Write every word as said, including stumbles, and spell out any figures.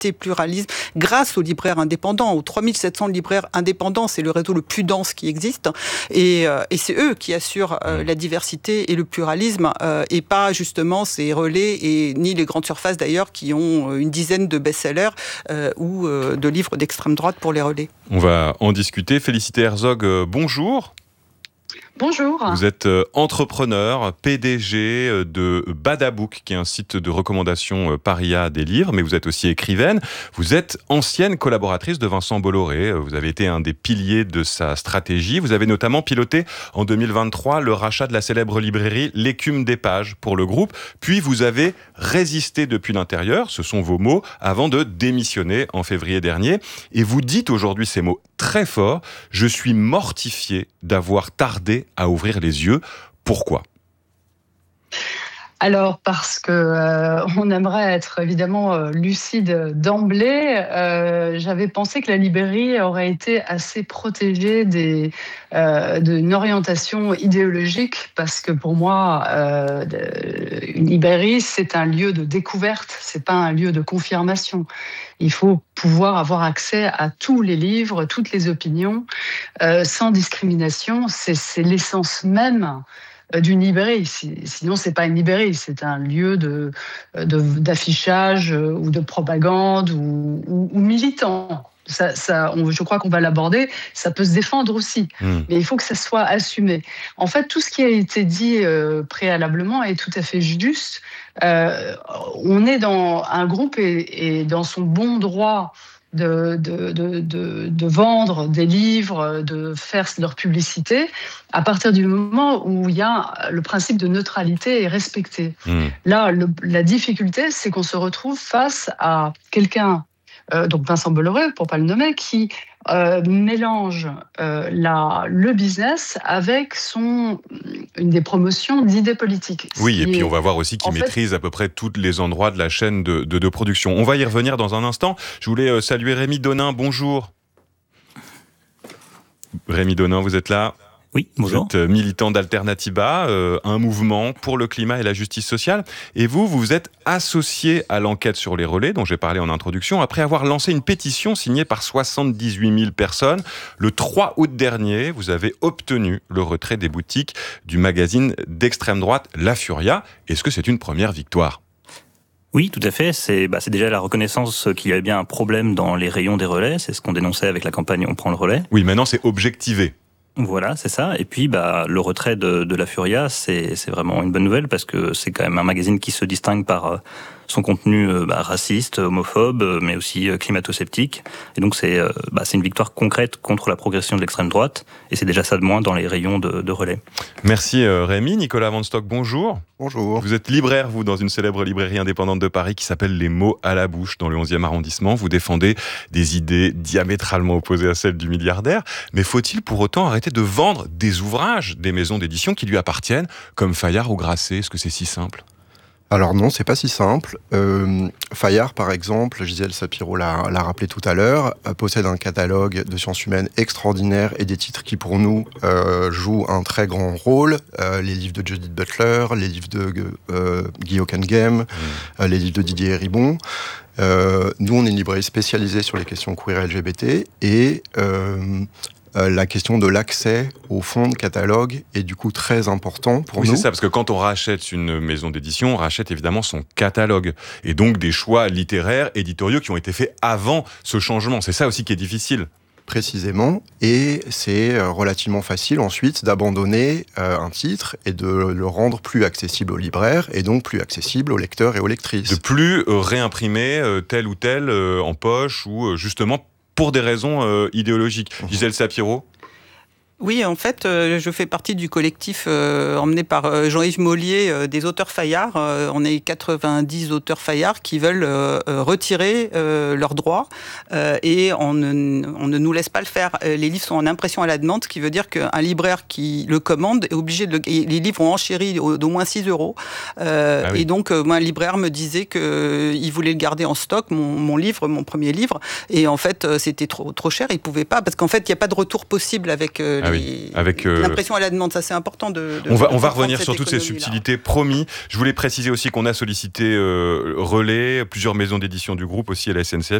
diversité, pluralisme, grâce aux libraires indépendants, aux trois mille sept cents libraires indépendants. C'est le réseau le plus dense qui existe. Et, euh, et c'est eux qui assurent euh, la diversité et le pluralisme, euh, et pas justement ces relais, et ni les grandes surfaces d'ailleurs, qui ont une dizaine de best-sellers euh, ou euh, de livres d'extrême droite pour les relais. On va en discuter. Félicité Herzog, euh, bonjour. Bonjour. Vous êtes entrepreneur, P D G de Badabook, qui est un site de recommandation paria des livres, mais vous êtes aussi écrivaine. Vous êtes ancienne collaboratrice de Vincent Bolloré. Vous avez été un des piliers de sa stratégie. Vous avez notamment piloté en deux mille vingt-trois le rachat de la célèbre librairie L'écume des pages pour le groupe. Puis vous avez résisté depuis l'intérieur, ce sont vos mots, avant de démissionner en février dernier. Et vous dites aujourd'hui ces mots très forts: je suis mortifié d'avoir tardé à ouvrir les yeux. Pourquoi ? Alors, parce que euh, on aimerait être évidemment euh, lucide d'emblée. Euh, j'avais pensé que la librairie aurait été assez protégée des, euh, d'une orientation idéologique, parce que pour moi, euh, une librairie, c'est un lieu de découverte, c'est pas un lieu de confirmation. Il faut pouvoir avoir accès à tous les livres, toutes les opinions, euh, sans discrimination. C'est, c'est l'essence même d'une librairie. Sinon, c'est pas une librairie, c'est un lieu de, de, d'affichage ou de propagande ou, ou, ou militant. Ça, ça, on, je crois qu'on va l'aborder. Ça peut se défendre aussi, mmh. mais il faut que ça soit assumé. En fait, tout ce qui a été dit euh, préalablement est tout à fait juste. Euh, on est dans un groupe et, et dans son bon droit De, de, de, de, de vendre des livres, de faire leur publicité, à partir du moment où il y a le principe de neutralité est respecté. Mmh. Là, le, la difficulté, c'est qu'on se retrouve face à quelqu'un, euh, donc Vincent Bolloré, pour ne pas le nommer, qui euh, mélange euh, la, le business avec son, une des promotions d'idées politiques. Oui, et puis on va voir aussi qu'il maîtrise fait... à peu près tous les endroits de la chaîne de, de, de production. On va y revenir dans un instant. Je voulais saluer Rémi Donin, bonjour. Rémi Donin, vous êtes là ? Oui, bonjour. Vous êtes militant d'Alternativa, euh, un mouvement pour le climat et la justice sociale. Et vous, vous vous êtes associé à l'enquête sur les relais, dont j'ai parlé en introduction, après avoir lancé une pétition signée par soixante-dix-huit mille personnes. Le trois août dernier, vous avez obtenu le retrait des boutiques du magazine d'extrême droite La Furia. Est-ce que c'est une première victoire ? Oui, tout à fait. C'est, bah, c'est déjà la reconnaissance qu'il y avait bien un problème dans les rayons des relais. C'est ce qu'on dénonçait avec la campagne On prend le relais. Oui, maintenant c'est objectivé. Voilà, c'est ça. Et puis, bah, le retrait de, de La Furia, c'est, c'est vraiment une bonne nouvelle, parce que c'est quand même un magazine qui se distingue par euh, son contenu euh, bah, raciste, homophobe, euh, mais aussi euh, climato-sceptique. Et donc, c'est, euh, bah, c'est une victoire concrète contre la progression de l'extrême droite. Et c'est déjà ça de moins dans les rayons de, de relais. Merci euh, Rémi. Nicolas Van Stock, bonjour. Bonjour. Vous êtes libraire, vous, dans une célèbre librairie indépendante de Paris qui s'appelle Les Mots à la bouche, dans le onzième arrondissement. Vous défendez des idées diamétralement opposées à celles du milliardaire. Mais faut-il pour autant arrêter de vendre des ouvrages des maisons d'édition qui lui appartiennent, comme Fayard ou Grasset ? Est-ce que c'est si simple ? Alors non, c'est pas si simple. Euh, Fayard, par exemple, Gisèle Sapiro l'a, l'a rappelé tout à l'heure, euh, possède un catalogue de sciences humaines extraordinaire et des titres qui, pour nous, euh, jouent un très grand rôle. Euh, les livres de Judith Butler, les livres de euh, Guy Hockenheim, mmh. euh, les livres de Didier Ribon. Euh, nous, on est une librairie spécialisée sur les questions queer et L G B T et... Euh, Euh, la question de l'accès au fonds de catalogue est du coup très important pour oui, nous. Oui, c'est ça, parce que quand on rachète une maison d'édition, on rachète évidemment son catalogue. Et donc des choix littéraires, éditoriaux qui ont été faits avant ce changement. C'est ça aussi qui est difficile. Précisément, et c'est relativement facile ensuite d'abandonner euh, un titre et de le rendre plus accessible aux libraires et donc plus accessible aux lecteurs et aux lectrices. De plus euh, réimprimer euh, tel ou tel euh, en poche ou euh, justement pour des raisons euh, idéologiques. Mmh. Gisèle Sapiro ? Oui, en fait, euh, je fais partie du collectif euh, emmené par euh, Jean-Yves Mollier euh, des auteurs Fayard. Euh, on est quatre-vingt-dix auteurs Fayard qui veulent euh, retirer euh, leurs droits euh, et on ne, on ne nous laisse pas le faire. Les livres sont en impression à la demande, ce qui veut dire qu'un libraire qui le commande est obligé de le... Et les livres ont enchéri d'au moins six euros. Euh, ah oui. Et donc, euh, moi, un libraire me disait qu'il voulait le garder en stock, mon, mon livre, mon premier livre. Et en fait, c'était trop, trop cher. Il ne pouvait pas, parce qu'en fait, il n'y a pas de retour possible avec euh, les Ah oui, avec euh... l'impression à la demande. Ça, c'est important de. de on va, de on va revenir sur toutes ces là. subtilités, promis. Je voulais préciser aussi qu'on a sollicité euh, Relais, plusieurs maisons d'édition du groupe, aussi à la S N C F,